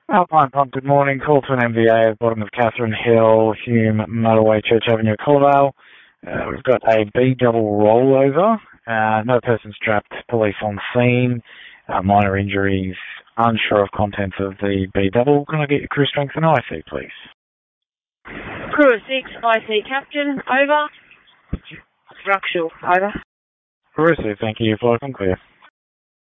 Alpine Pump, good morning. Call to an MVA at the bottom of Catherine Hill, Hume Motorway, Church Avenue, Colvale. We've got a B double rollover. No person strapped. Police on scene. Minor injuries. Unsure of contents of the B double. Can I get your crew strength and IC, please? Crew of 6, IC Captain, over. Ruckshaw, over. Receive, thank you. Flight on clear.